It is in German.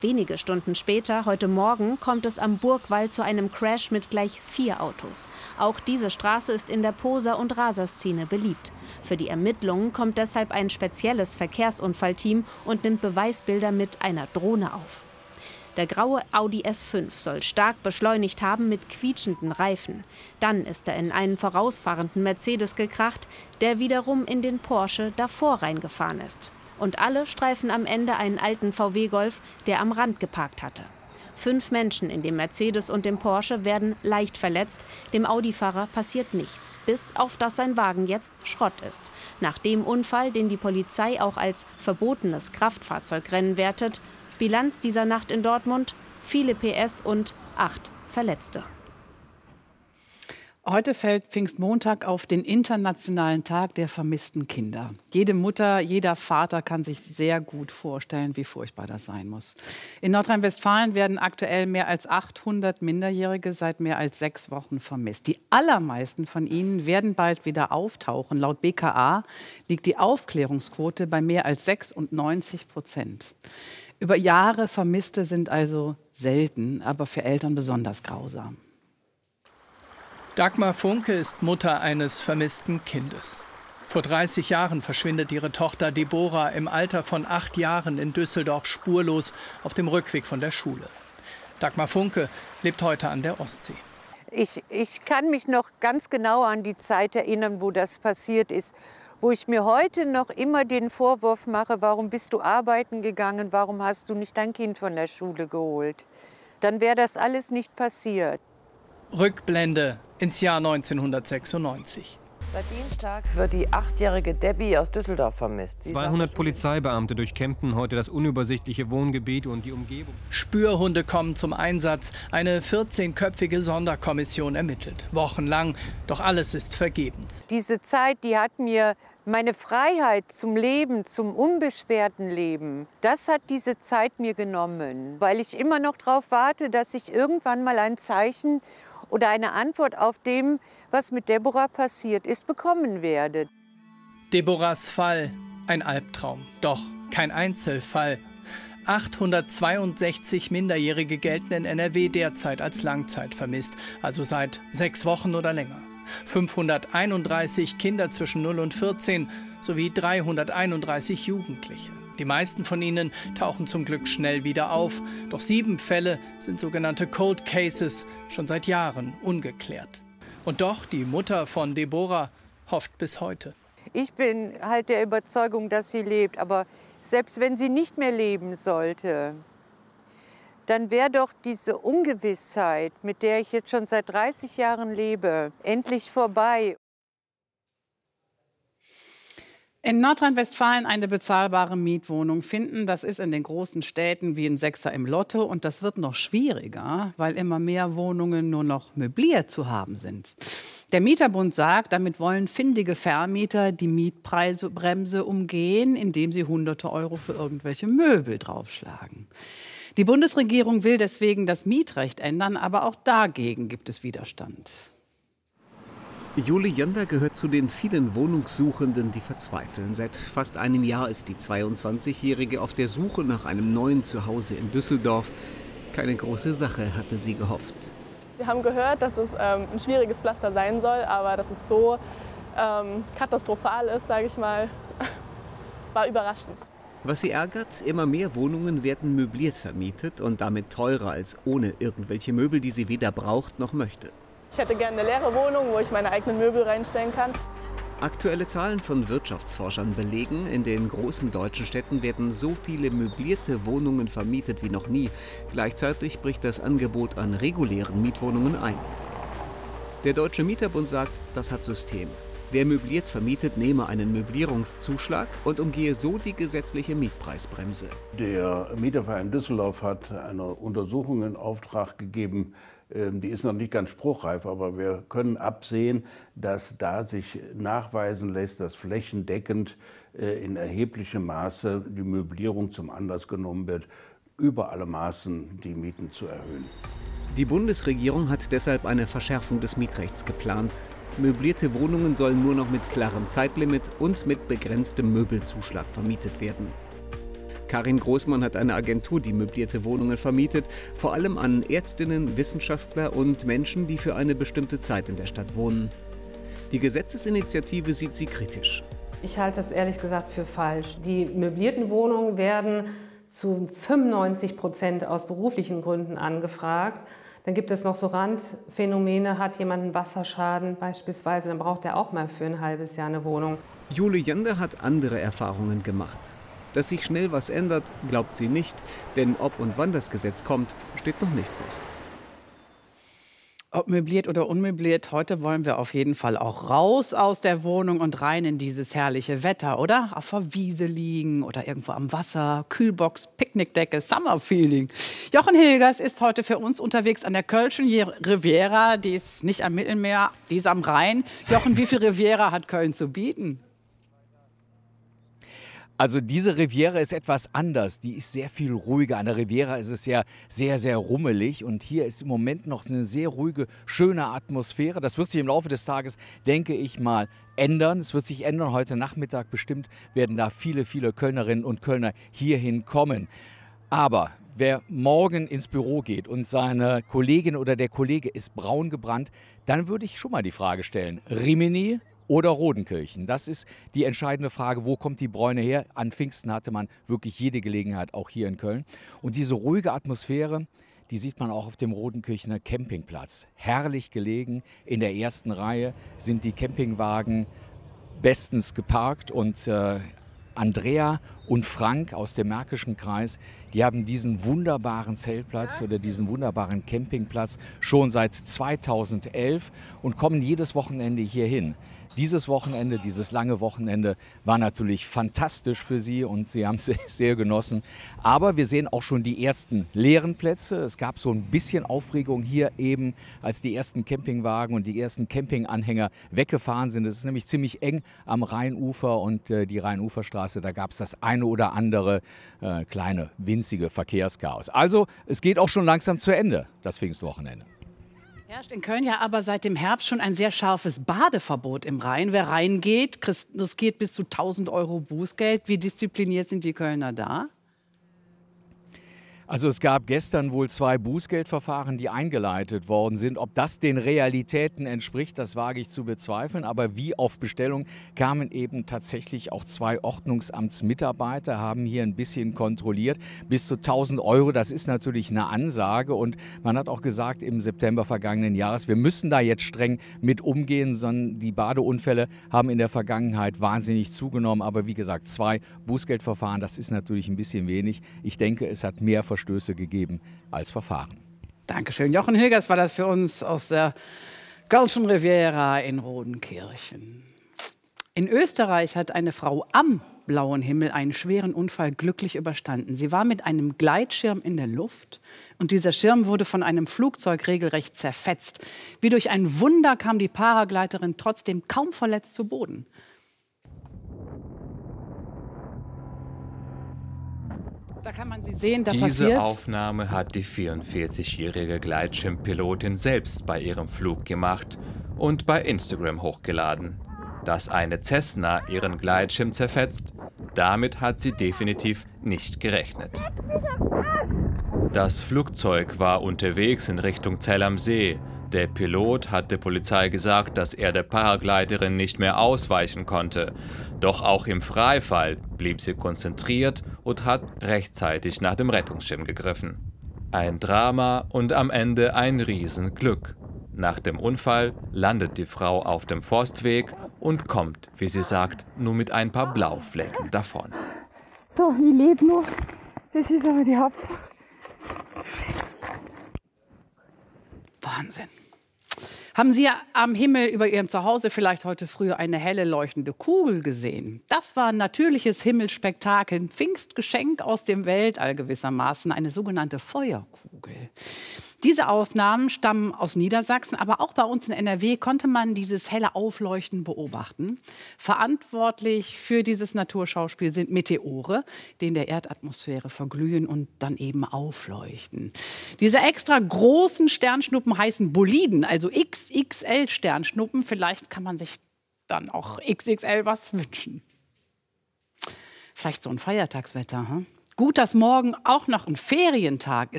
Wenige Stunden später, heute Morgen, kommt es am Burgwall zu einem Crash mit gleich 4 Autos. Auch diese Straße ist in der Poser- und Raserszene beliebt. Für die Ermittlungen kommt deshalb ein spezielles Verkehrsunfallteam und nimmt Beweisbilder mit einer Drohne auf. Der graue Audi S5 soll stark beschleunigt haben mit quietschenden Reifen. Dann ist er in einen vorausfahrenden Mercedes gekracht, der wiederum in den Porsche davor reingefahren ist. Und alle streifen am Ende einen alten VW Golf, der am Rand geparkt hatte. 5 Menschen in dem Mercedes und dem Porsche werden leicht verletzt. Dem Audi-Fahrer passiert nichts, bis auf dass sein Wagen jetzt Schrott ist. Nach dem Unfall, den die Polizei auch als verbotenes Kraftfahrzeugrennen wertet, Bilanz dieser Nacht in Dortmund: viele PS und 8 Verletzte. Heute fällt Pfingstmontag auf den Internationalen Tag der vermissten Kinder. Jede Mutter, jeder Vater kann sich sehr gut vorstellen, wie furchtbar das sein muss. In Nordrhein-Westfalen werden aktuell mehr als 800 Minderjährige seit mehr als 6 Wochen vermisst. Die allermeisten von ihnen werden bald wieder auftauchen. Laut BKA liegt die Aufklärungsquote bei mehr als 96%. Über Jahre Vermisste sind also selten, aber für Eltern besonders grausam. Dagmar Funke ist Mutter eines vermissten Kindes. Vor 30 Jahren verschwindet ihre Tochter Deborah im Alter von 8 Jahren in Düsseldorf spurlos auf dem Rückweg von der Schule. Dagmar Funke lebt heute an der Ostsee. Ich kann mich noch ganz genau an die Zeit erinnern, wo das passiert ist. Wo ich mir heute noch immer den Vorwurf mache, warum bist du arbeiten gegangen, warum hast du nicht dein Kind von der Schule geholt? Dann wäre das alles nicht passiert. Rückblende ins Jahr 1996. Seit Dienstag wird die 8-jährige Debbie aus Düsseldorf vermisst. 200 Polizeibeamte durchkämmten heute das unübersichtliche Wohngebiet und die Umgebung. Spürhunde kommen zum Einsatz. Eine 14-köpfige Sonderkommission ermittelt. Wochenlang, doch alles ist vergebens. Diese Zeit, die hat mir meine Freiheit zum Leben, zum unbeschwerten Leben, das hat diese Zeit mir genommen. Weil ich immer noch darauf warte, dass ich irgendwann mal ein Zeichen oder eine Antwort auf dem, was mit Deborah passiert ist, bekommen werde. Deborahs Fall, ein Albtraum, doch kein Einzelfall. 862 Minderjährige gelten in NRW derzeit als Langzeit vermisst, also seit 6 Wochen oder länger. 531 Kinder zwischen 0 und 14 sowie 331 Jugendliche. Die meisten von ihnen tauchen zum Glück schnell wieder auf, doch 7 Fälle sind sogenannte Cold Cases, schon seit Jahren ungeklärt. Und doch, die Mutter von Deborah hofft bis heute. Ich bin halt der Überzeugung, dass sie lebt, aber selbst wenn sie nicht mehr leben sollte, dann wäre doch diese Ungewissheit, mit der ich jetzt schon seit 30 Jahren lebe, endlich vorbei. In Nordrhein-Westfalen eine bezahlbare Mietwohnung finden, das ist in den großen Städten wie ein Sechser im Lotto. Und das wird noch schwieriger, weil immer mehr Wohnungen nur noch möbliert zu haben sind. Der Mieterbund sagt, damit wollen findige Vermieter die Mietpreisbremse umgehen, indem sie Hunderte Euro für irgendwelche Möbel draufschlagen. Die Bundesregierung will deswegen das Mietrecht ändern, aber auch dagegen gibt es Widerstand. Juli Janda gehört zu den vielen Wohnungssuchenden, die verzweifeln. Seit fast einem Jahr ist die 22-Jährige auf der Suche nach einem neuen Zuhause in Düsseldorf. Keine große Sache, hatte sie gehofft. Wir haben gehört, dass es ein schwieriges Pflaster sein soll, aber dass es so katastrophal ist, sage ich mal, war überraschend. Was sie ärgert, immer mehr Wohnungen werden möbliert vermietet und damit teurer als ohne irgendwelche Möbel, die sie weder braucht noch möchte. Ich hätte gerne eine leere Wohnung, wo ich meine eigenen Möbel reinstellen kann. Aktuelle Zahlen von Wirtschaftsforschern belegen, in den großen deutschen Städten werden so viele möblierte Wohnungen vermietet wie noch nie. Gleichzeitig bricht das Angebot an regulären Mietwohnungen ein. Der Deutsche Mieterbund sagt, das hat System. Wer möbliert vermietet, nehme einen Möblierungszuschlag und umgehe so die gesetzliche Mietpreisbremse. Der Mieterverein Düsseldorf hat eine Untersuchung in Auftrag gegeben. Die ist noch nicht ganz spruchreif, aber wir können absehen, dass da sich nachweisen lässt, dass flächendeckend in erheblichem Maße die Möblierung zum Anlass genommen wird, über alle Maßen die Mieten zu erhöhen. Die Bundesregierung hat deshalb eine Verschärfung des Mietrechts geplant. Möblierte Wohnungen sollen nur noch mit klarem Zeitlimit und mit begrenztem Möbelzuschlag vermietet werden. Karin Großmann hat eine Agentur, die möblierte Wohnungen vermietet, vor allem an Ärztinnen, Wissenschaftler und Menschen, die für eine bestimmte Zeit in der Stadt wohnen. Die Gesetzesinitiative sieht sie kritisch. Ich halte es ehrlich gesagt für falsch. Die möblierten Wohnungen werden zu 95% aus beruflichen Gründen angefragt. Dann gibt es noch so Randphänomene, hat jemand einen Wasserschaden beispielsweise, dann braucht er auch mal für ein halbes Jahr eine Wohnung. Jule Jander hat andere Erfahrungen gemacht. Dass sich schnell was ändert, glaubt sie nicht, denn ob und wann das Gesetz kommt, steht noch nicht fest. Ob möbliert oder unmöbliert, heute wollen wir auf jeden Fall auch raus aus der Wohnung und rein in dieses herrliche Wetter, oder? Auf der Wiese liegen oder irgendwo am Wasser, Kühlbox, Picknickdecke, Summer-Feeling. Jochen Hilgers ist heute für uns unterwegs an der Kölschen Riviera. Die ist nicht am Mittelmeer, die ist am Rhein. Jochen, wie viel Riviera hat Köln zu bieten? Also diese Riviera ist etwas anders, die ist sehr viel ruhiger. An der Riviera ist es ja sehr, sehr rummelig und hier ist im Moment noch eine sehr ruhige, schöne Atmosphäre. Das wird sich im Laufe des Tages, denke ich mal, ändern. Es wird sich ändern. Heute Nachmittag bestimmt werden da viele, viele Kölnerinnen und Kölner hierhin kommen. Aber wer morgen ins Büro geht und seine Kollegin oder der Kollege ist braun gebrannt, dann würde ich schon mal die Frage stellen, Rimini oder Rodenkirchen? Das ist die entscheidende Frage, wo kommt die Bräune her? An Pfingsten hatte man wirklich jede Gelegenheit, auch hier in Köln. Und diese ruhige Atmosphäre, die sieht man auch auf dem Rodenkirchener Campingplatz. Herrlich gelegen, in der ersten Reihe sind die Campingwagen bestens geparkt und Andrea und Frank aus dem Märkischen Kreis, die haben diesen wunderbaren Zeltplatz oder diesen wunderbaren Campingplatz schon seit 2011 und kommen jedes Wochenende hierhin. Dieses Wochenende, dieses lange Wochenende war natürlich fantastisch für sie und sie haben es sehr genossen. Aber wir sehen auch schon die ersten leeren Plätze. Es gab so ein bisschen Aufregung hier eben, als die ersten Campingwagen und die ersten Campinganhänger weggefahren sind. Es ist nämlich ziemlich eng am Rheinufer und die Rheinuferstraße, da gab es das eine oder andere kleine, winzige Verkehrschaos. Also es geht auch schon langsam zu Ende, das Pfingstwochenende. Herrscht in Köln ja aber seit dem Herbst schon ein sehr scharfes Badeverbot im Rhein. Wer reingeht, riskiert bis zu 1.000 € Bußgeld. Wie diszipliniert sind die Kölner da? Also es gab gestern wohl 2 Bußgeldverfahren, die eingeleitet worden sind. Ob das den Realitäten entspricht, das wage ich zu bezweifeln. Aber wie auf Bestellung kamen eben tatsächlich auch 2 Ordnungsamtsmitarbeiter, haben hier ein bisschen kontrolliert. Bis zu 1.000 €, das ist natürlich eine Ansage. Und man hat auch gesagt im September vergangenen Jahres, wir müssen da jetzt streng mit umgehen, sondern die Badeunfälle haben in der Vergangenheit wahnsinnig zugenommen. Aber wie gesagt, 2 Bußgeldverfahren, das ist natürlich ein bisschen wenig. Ich denke, es hat mehr Verstöße gegeben als Verfahren. Dankeschön. Jochen Hilgers war das für uns aus der Kölschen Riviera in Rodenkirchen. In Österreich hat eine Frau am blauen Himmel einen schweren Unfall glücklich überstanden. Sie war mit einem Gleitschirm in der Luft und dieser Schirm wurde von einem Flugzeug regelrecht zerfetzt. Wie durch ein Wunder kam die Paragleiterin trotzdem kaum verletzt zu Boden. Da kann man sie sehen, da passiert's. Diese Aufnahme hat die 44-jährige Gleitschirmpilotin selbst bei ihrem Flug gemacht und bei Instagram hochgeladen. Dass eine Cessna ihren Gleitschirm zerfetzt, damit hat sie definitiv nicht gerechnet. Das Flugzeug war unterwegs in Richtung Zell am See. Der Pilot hat der Polizei gesagt, dass er der Paragleiterin nicht mehr ausweichen konnte. Doch auch im Freifall blieb sie konzentriert und hat rechtzeitig nach dem Rettungsschirm gegriffen. Ein Drama und am Ende ein Riesenglück. Nach dem Unfall landet die Frau auf dem Forstweg und kommt, wie sie sagt, nur mit ein paar Blauflecken davon. So, ich lebe noch. Das ist aber die Hauptsache. Wahnsinn. Haben Sie am Himmel über Ihrem Zuhause vielleicht heute früh eine helle leuchtende Kugel gesehen? Das war ein natürliches Himmelsspektakel, ein Pfingstgeschenk aus dem Weltall gewissermaßen, eine sogenannte Feuerkugel. Diese Aufnahmen stammen aus Niedersachsen, aber auch bei uns in NRW konnte man dieses helle Aufleuchten beobachten. Verantwortlich für dieses Naturschauspiel sind Meteore, die in der Erdatmosphäre verglühen und dann eben aufleuchten. Diese extra großen Sternschnuppen heißen Boliden, also XXL-Sternschnuppen. Vielleicht kann man sich dann auch XXL was wünschen. Vielleicht so ein Feiertagswetter, hm? Gut, dass morgen auch noch ein Ferientag ist.